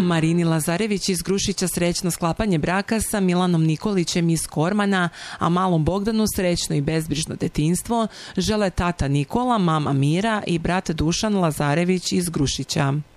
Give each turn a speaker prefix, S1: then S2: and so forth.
S1: Marini Lazarević iz Grušića srećno sklapanje braka sa Milanom Nikolićem iz Kormana, a malom Bogdanu srećno i bezbrižno detinjstvo žele tata Nikola, mama Mira i brat Dušan Lazarević iz Grušića.